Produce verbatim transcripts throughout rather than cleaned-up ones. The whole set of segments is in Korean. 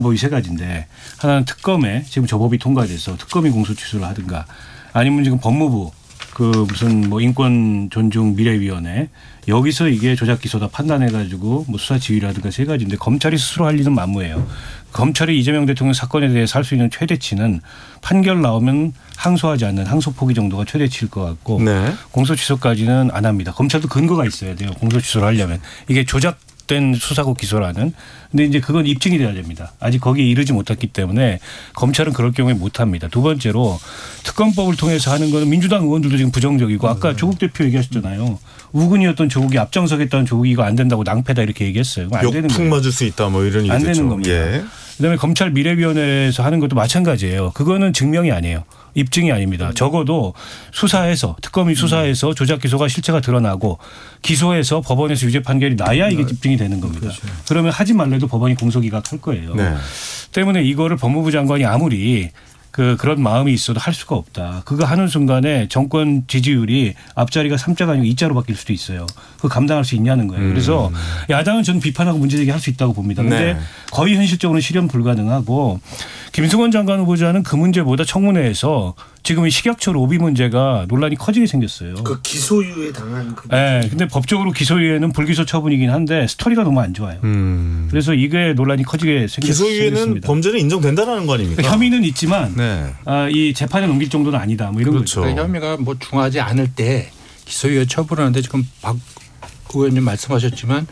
뭐 이 세 가지인데 하나는 특검에 지금 저 법이 통과돼서 특검이 공소 취소를 하든가 아니면 지금 법무부 그 무슨 뭐 인권 존중 미래위원회 여기서 이게 조작 기소다 판단해가지고 뭐 수사 지휘라든가 세 가지인데 검찰이 스스로 할 일은 만무해요. 검찰이 이재명 대통령 사건에 대해서 할 수 있는 최대치는 판결 나오면 항소하지 않는 항소 포기 정도가 최대치일 것 같고 네. 공소 취소까지는 안 합니다. 검찰도 근거가 있어야 돼요. 공소 취소를 하려면 이게 조작 된 수사고 기소라는. 근데 이제 그건 입증이 돼야 됩니다. 아직 거기에 이르지 못했기 때문에 검찰은 그럴 경우에 못합니다. 두 번째로 특검법을 통해서 하는 거는 민주당 의원들도 지금 부정적이고 아까 조국 대표 얘기하셨잖아요. 우군이었던 조국이 앞장서겠다는 조국이 이거 안 된다고 낭패다 이렇게 얘기했어요. 안 되는 거예요. 역풍 맞을 수 있다 뭐 이런 얘기죠. 안 되는 겁니다. 예. 그다음에 검찰 미래위원회에서 하는 것도 마찬가지예요. 그거는 증명이 아니에요. 입증이 아닙니다. 적어도 수사해서 특검이 수사해서 조작 기소가 실체가 드러나고 기소해서 법원에서 유죄 판결이 나야 이게 입증이 되는 겁니다. 그렇죠. 그러면 하지 말래도 법원이 공소기각할 거예요. 네. 때문에 이거를 법무부 장관이 아무리 그 그런 마음이 있어도 할 수가 없다. 그거 하는 순간에 정권 지지율이 앞자리가 삼자가 아니고 이자로 바뀔 수도 있어요. 그거 감당할 수 있냐는 거예요. 그래서 음. 야당은 저는 비판하고 문제제기할 수 있다고 봅니다. 그런데 네. 거의 현실적으로 실현 불가능하고 김승원 장관 후보자는 그 문제보다 청문회에서 지금 이 식약처 로비 문제가 논란이 커지게 생겼어요. 그 기소유예 당한 그 네. 근데 법적으로 기소유예는 불기소 처분이긴 한데 스토리가 너무 안 좋아요. 음. 그래서 이게 논란이 커지게 생겼습니다. 기소유예는 범죄는 인정된다는 거 아닙니까? 그러니까 혐의는 있지만 네. 아, 이 재판에 넘길 정도는 아니다. 뭐 이런 그렇죠. 거죠. 그러니까 혐의가 뭐 중하지 않을 때 기소유예 처분하는데 지금 박 의원님 말씀하셨지만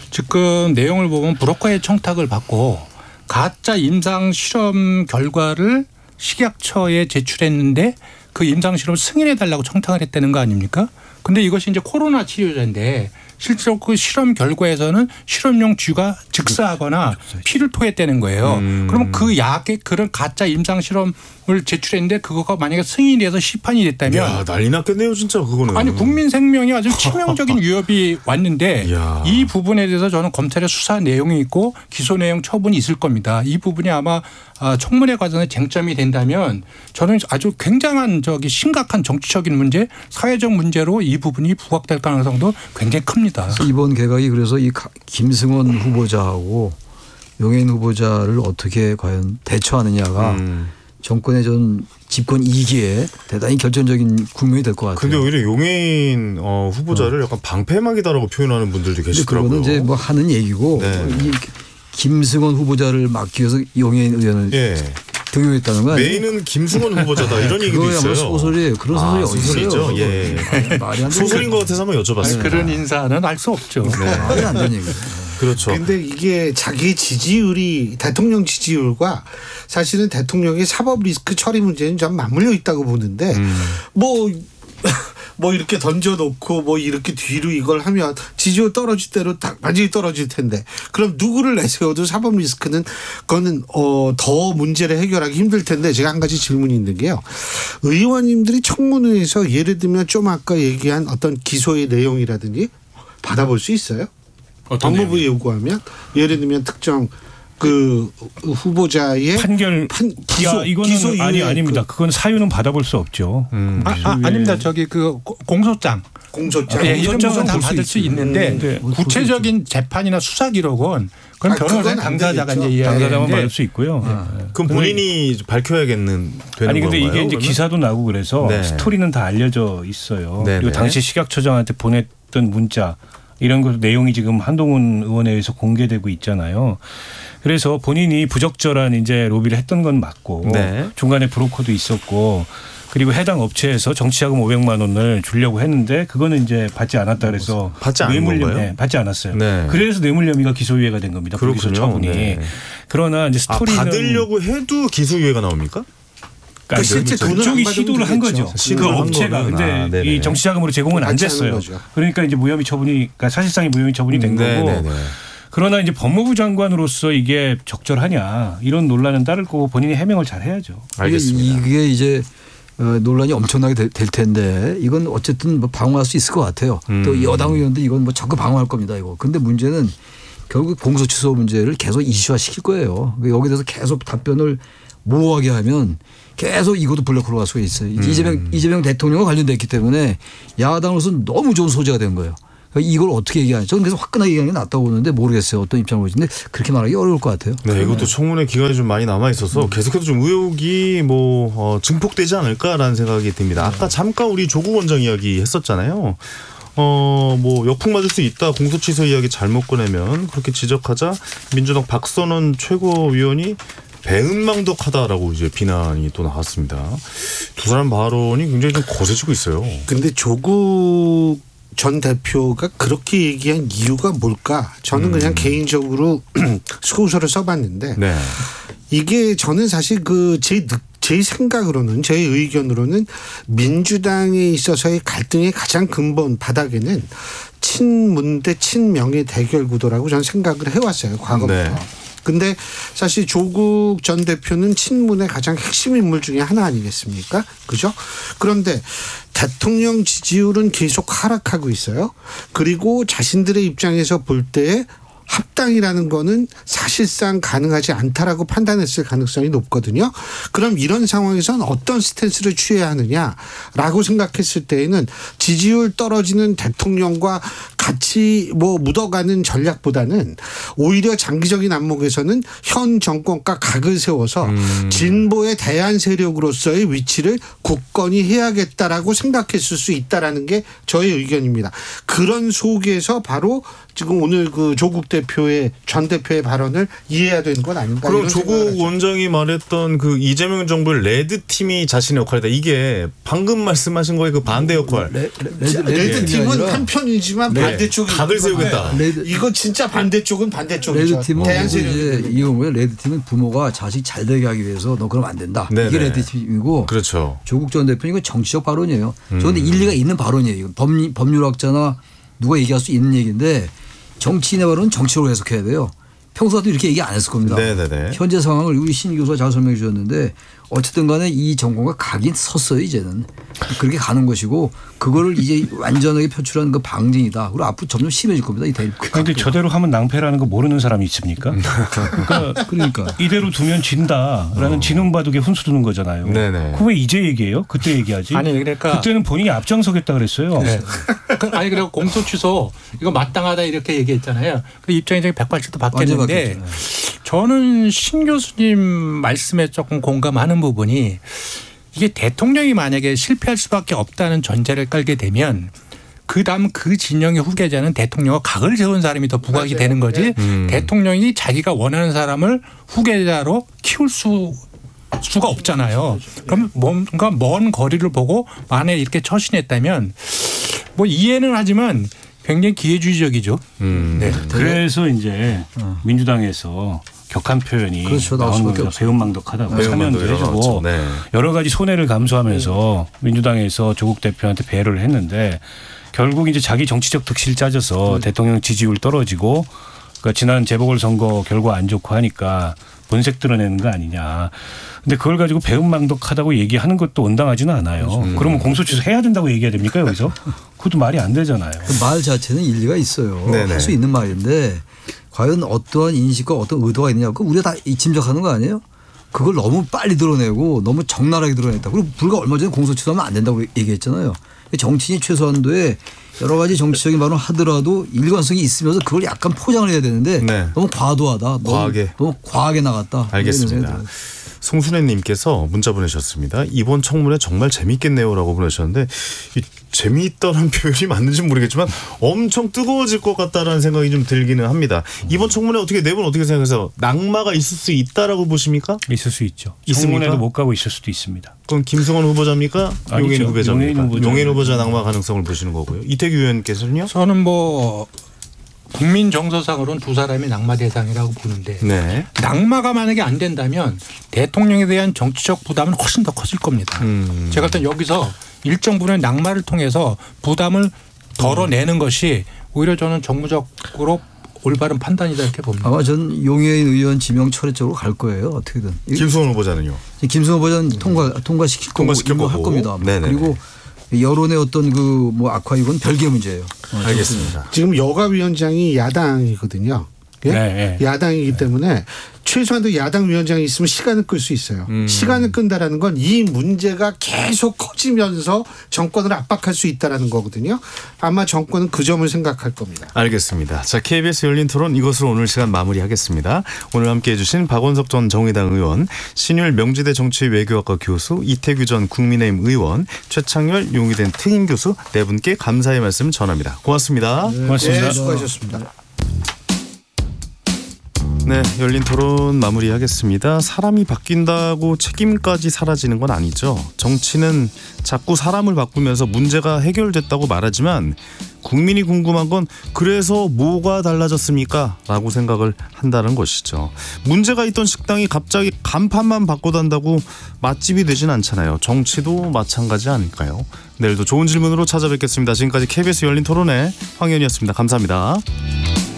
지금 내용을 보면 브로커의 청탁을 받고 가짜 임상 실험 결과를 식약처에 제출했는데 그 임상 실험 승인해 달라고 청탁을 했다는 거 아닙니까? 근데 이것이 이제 코로나 치료제인데 실제로 그 실험 결과에서는 실험용 쥐가 즉사하거나 피를 토했다는 거예요. 음. 그러면 그 약에 그런 가짜 임상 실험을 제출했는데 그거가 만약에 승인이 돼서 시판이 됐다면 야, 난리 났겠네요 진짜 그거는. 아니 국민 생명에 아주 치명적인 위협이 왔는데 야. 이 부분에 대해서 저는 검찰의 수사 내용이 있고 기소 내용 처분이 있을 겁니다. 이 부분이 아마 청문회 과정에 쟁점이 된다면 저는 아주 굉장한 저기 심각한 정치적인 문제, 사회적 문제로 이 부분이 부각될 가능성도 굉장히 큽니다. 이번 개각이 그래서 이 김승원 후보자하고 용해인 후보자를 어떻게 과연 대처하느냐가 음. 정권의 전 집권 이 기에 대단히 결정적인 국면이 될 것 같아요. 근데 오히려 용해인 어, 후보자를 어. 약간 방패막이다라고 표현하는 분들도 계시더라고요. 그거는 이제 뭐 하는 얘기고 네. 이 김승원 후보자를 막기 위해서 용해인 의원을 예. 등용했다는 거 아니에요? 메인은 김승원 후보자다 이런 얘기도 있어요. 소설이에요. 그런 소설이 아, 어디 소설이죠. 있어요? 예. 말이 안 소설인 것 같아서 한번 여쭤봤습니다. 그런 인사는 알 수 없죠. 네. 말이 안 되는 얘기죠. 그렇죠. 그런데 이게 자기 지지율이 대통령 지지율과 사실은 대통령의 사법 리스크 처리 문제는 좀 맞물려 있다고 보는데 음. 뭐. 뭐 이렇게 던져놓고 뭐 이렇게 뒤로 이걸 하면 지지율 떨어질 대로 다 완전히 떨어질 텐데 그럼 누구를 내세워도 사법 리스크는 그거는 어 더 문제를 해결하기 힘들 텐데 제가 한 가지 질문이 있는 게요. 의원님들이 청문회에서 예를 들면 좀 아까 얘기한 어떤 기소의 내용이라든지 받아볼 수 있어요? 법무부에 요구하면 예를 들면 특정 그 후보자의 판결 판, 기소, 야, 이거는 기소 아니 아닙니다. 그, 그건 사유는 받아볼 수 없죠. 음. 아, 아, 아닙니다. 저기 그 공소장. 공소장. 예, 이런 것은 다 받을 수 있는데 네. 구체적인 재판이나 수사 기록은 그건 변호사 당사자가 이제 이해하는 당사자만 받을 수 있고요. 아. 네. 그럼 본인이 밝혀야겠는 되는 아니 근데 건가요, 이게 이제 그러면? 기사도 나고 그래서 네. 스토리는 다 알려져 있어요. 네네. 그리고 당시 식약처장한테 보냈던 문자 이런 것 내용이 지금 한동훈 의원에 의해서 공개되고 있잖아요. 그래서 본인이 부적절한 이제 로비를 했던 건 맞고 네. 중간에 브로커도 있었고 그리고 해당 업체에서 정치자금 오백만 원을 주려고 했는데 그거는 이제 받지 않았다 그래서 받지 않은 건가요? 네, 받지 않았어요. 네. 그래서 뇌물 혐의가 기소유예가 된 겁니다. 불기소 처분이. 네. 그러나 이제 스토리는 아, 받으려고 해도 기소유예가 나옵니까? 그러니까 실제 그쪽이 시도를 한 거죠. 그 업체가. 근데 아, 이 정치자금으로 제공은 안 됐어요. 그러니까 이제 무혐의 처분이 그러니까 사실상의 무혐의 처분이 된 거고. 네네네. 그러나 이제 법무부 장관으로서 이게 적절하냐 이런 논란은 따를 거고 본인이 해명을 잘 해야죠. 알겠습니다. 이게 이제 논란이 엄청나게 될 텐데 이건 어쨌든 뭐 방어할 수 있을 것 같아요. 음. 또 여당 의원도 이건 뭐 적극 방어할 겁니다. 이거. 그런데 문제는 결국 공소 취소 문제를 계속 이슈화 시킬 거예요. 여기 대해서 계속 답변을 모호하게 하면 계속 이것도 블랙홀로 갈 수가 있어요. 음. 이재명, 이재명 대통령과 관련됐기 때문에 야당으로서는 너무 좋은 소재가 된 거예요. 이걸 어떻게 얘기하냐. 저는 그래서 화끈하게 얘기하는 게 낫다고 보는데 모르겠어요. 어떤 입장을 보시는데 그렇게 말하기 어려울 것 같아요. 네, 이것도 청문회 기간이 좀 많이 남아 있어서 계속해서 좀 의혹이 뭐 어, 증폭되지 않을까라는 생각이 듭니다. 아까 잠깐 우리 조국 원장 이야기 했었잖아요. 어, 뭐 역풍 맞을 수 있다. 공소 취소 이야기 잘못 꺼내면 그렇게 지적하자 민주당 박선원 최고위원이 배은망덕하다라고 이제 비난이 또 나왔습니다. 두 사람 발언이 굉장히 좀 거세지고 있어요. 근데 조국 전 대표가 그렇게 얘기한 이유가 뭘까? 저는 그냥 음. 개인적으로 소설을 써봤는데 네. 이게 저는 사실 그제 제 생각으로는 제 의견으로는 민주당에 있어서의 갈등의 가장 근본 바닥에는 친문 대 친명의 대결 구도라고 저는 생각을 해왔어요. 과거부터. 네. 근데 사실 조국 전 대표는 친문의 가장 핵심 인물 중에 하나 아니겠습니까? 그죠? 그런데 대통령 지지율은 계속 하락하고 있어요. 그리고 자신들의 입장에서 볼 때 합당이라는 거는 사실상 가능하지 않다라고 판단했을 가능성이 높거든요. 그럼 이런 상황에서는 어떤 스탠스를 취해야 하느냐라고 생각했을 때에는 지지율 떨어지는 대통령과 같이 뭐 묻어가는 전략보다는 오히려 장기적인 안목에서는 현 정권과 각을 세워서 음. 진보의 대안 세력으로서의 위치를 굳건히 해야겠다라고 생각했을 수 있다라는 게 저의 의견입니다. 그런 속에서 바로 지금 오늘 그 조국 대표의 전 대표의 발언을 이해해야 되는 건 아닌가. 그럼 이런 조국 생각을 하죠. 원장이 말했던 그 이재명 정부의 레드 팀이 자신의 역할이다. 이게 방금 말씀하신 거의 그 반대 역할. 레, 레드, 레드 팀이 팀은 아니라 한편이지만 네. 반대쪽이 각을 있는 거예요. 세우겠다. 레드- 이거 진짜 반대쪽은 반대쪽이죠. 레드 팀은 대안 이제 세력이. 이건 뭐예요? 레드 팀은 부모가 자식 잘 되게 하기 위해서 너 그러면 안 된다. 네네. 이게 레드 팀이고 그렇죠. 조국 전 대표는 이건 정치적 발언이에요. 음. 저는 일리가 있는 발언이에요. 이건 법리, 법률학자나 누가 얘기할 수 있는 얘기인데 정치인의 발언은 정치로 해석해야 돼요. 평소에도 이렇게 얘기 안 했을 겁니다. 네네네. 현재 상황을 우리 신 교수가 잘 설명해 주셨는데 어쨌든 간에 이 정권과 각이 섰어요 이제는. 그렇게 가는 것이고 그거를 이제 완전하게 표출하는 그 방증이다. 그리고 앞으로 점점 심해질 겁니다. 이 대립. 그런데 저대로 하면 낭패라는 거 모르는 사람이 있습니까? 그러니까 그러니까. 이대로 두면 진다라는 어. 지는 바둑에 훈수 두는 거잖아요. 네네. 그거 왜 이제 얘기해요? 그때 얘기하지. 아니 그러니까 그때는 본인이 앞장서겠다 그랬어요. 네. 그- 아니 그리고 공소 취소 이거 마땅하다 이렇게 얘기했잖아요. 그 입장이 좀 백팔십 도 완전히 바뀌었는데 바뀌었죠. 저는 신 교수님 말씀에 조금 공감하는 부분이 이게 대통령이 만약에 실패할 수밖에 없다는 전제를 깔게 되면 그다음 그 진영의 후계자는 대통령과 각을 세운 사람이 더 부각이 되는 거지 음. 대통령이 자기가 원하는 사람을 후계자로 키울 수 수가 없잖아요. 그럼 뭔가 먼 거리를 보고 만에 이렇게 처신했다면 뭐 이해는 하지만 굉장히 기회주의적이죠. 음. 네. 그래서 이제 민주당에서 격한 표현이 그렇죠. 나올 나온 수밖에 겁니다. 없어요. 배은망덕하다고 배은망덕 사면도 해주고 나왔죠. 네. 여러 가지 손해를 감수하면서 민주당에서 조국 대표한테 배를 했는데 결국 이제 자기 정치적 득실 짜져서 대통령 지지율 떨어지고 그러니까 지난 재보궐선거 결과 안 좋고 하니까 본색 드러내는 거 아니냐. 근데 그걸 가지고 배은망덕하다고 얘기하는 것도 온당하지는 않아요. 음. 그러면 공소취소 해야 된다고 얘기해야 됩니까 여기서? 그것도 말이 안 되잖아요. 그 말 자체는 일리가 있어요. 네네. 할 수 있는 말인데 과연 어떠한 인식과 어떤 의도가 있느냐. 그 우리가 다 짐작하는 거 아니에요? 그걸 너무 빨리 드러내고 너무 적나라하게 드러냈다. 그리고 불과 얼마 전에 공소취소하면 안 된다고 얘기했잖아요. 정치인이 최소한도에 여러 가지 정치적인 발언을 하더라도 일관성이 있으면서 그걸 약간 포장을 해야 되는데 네. 너무 과도하다. 너무, 과하게. 너무 과하게 나갔다. 알겠습니다. 송순애님께서 문자 보내셨습니다. 이번 청문회 정말 재밌겠네요라고 보내셨는데 이 재미있다는 표현이 맞는지 모르겠지만 엄청 뜨거워질 것 같다라는 생각이 좀 들기는 합니다. 이번 청문회 어떻게 네 분 어떻게 생각해서 낙마가 있을 수 있다라고 보십니까? 있을 수 있죠. 있습니까? 청문회도 못 가고 있을 수도 있습니다. 그럼 김승원 후보자입니까? 아니죠. 용인 후보자입니까? 용인 후보자. 용인 후보자 낙마 가능성을 보시는 거고요. 이태규 의원께서는요? 저는 뭐 국민 정서상으로는 두 사람이 낙마 대상이라고 보는데 네. 낙마가 만약에 안 된다면 대통령에 대한 정치적 부담은 훨씬 더 커질 겁니다. 음. 제가 일단 여기서 일정 부분의 낙마를 통해서 부담을 덜어내는 것이 오히려 저는 정무적으로 올바른 판단이다 이렇게 봅니다. 아마 전 용해인 의원 지명 철회 쪽으로 갈 거예요. 어떻게든. 김승원 후보자는요? 김승호 후보자는 통과 통과시킬 거고 통과시킬 이거 할 거고. 겁니다. 네네네. 그리고 여론의 어떤 그 뭐 악화 이건 별개의 문제예요. 어, 알겠습니다. 지금 여가위원장이 야당이거든요. 예? 네, 네. 야당이기 때문에 최소한도 야당 위원장이 있으면 시간을 끌 수 있어요. 음. 시간을 끈다라는 건 이 문제가 계속 커지면서 정권을 압박할 수 있다라는 거거든요. 아마 정권은 그 점을 생각할 겁니다. 알겠습니다. 자, 케이비에스 열린 토론 이것으로 오늘 시간 마무리하겠습니다. 오늘 함께해 주신 박원석 전 정의당 의원, 신율 명지대 정치외교학과 교수, 이태규 전 국민의힘 의원, 최창렬 용의된 특임 교수 네 분께 감사의 말씀 전합니다. 고맙습니다. 네, 고맙습니다. 네, 수고하셨습니다. 네, 열린 토론 마무리하겠습니다. 사람이 바뀐다고 책임까지 사라지는 건 아니죠. 정치는 자꾸 사람을 바꾸면서 문제가 해결됐다고 말하지만 국민이 궁금한 건 그래서 뭐가 달라졌습니까? 라고 생각을 한다는 것이죠. 문제가 있던 식당이 갑자기 간판만 바꿔단다고 맛집이 되진 않잖아요. 정치도 마찬가지 아닐까요? 내일도 좋은 질문으로 찾아뵙겠습니다. 지금까지 케이비에스 열린 토론의 황현이었습니다. 감사합니다.